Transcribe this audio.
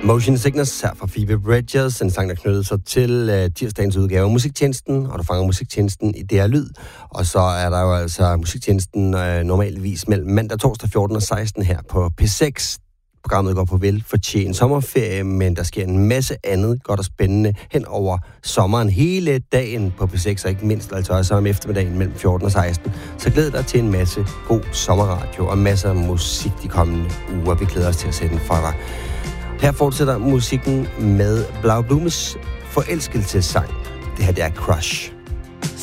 Motion Sickness her fra Phoebe Bridgers, en sang, der knyttede sig til tirsdagens udgave af Musiktjenesten, og du fanger Musiktjenesten i DR Lyd. Og så er der jo altså Musiktjenesten normalvis mellem mandag, torsdag 14 og 16 her på P6. Programmet går på velfortjent sommerferie, men der sker en masse andet godt og spændende hen over sommeren hele dagen på P6, og ikke mindst altså også om eftermiddagen mellem 14 og 16. Så glæd dig til en masse god sommerradio og masser af musik de kommende uger. Vi glæder os til at sætte den for dig. Her fortsætter musikken med Blau Blumes forelskelsessang. Det her, det er Crush.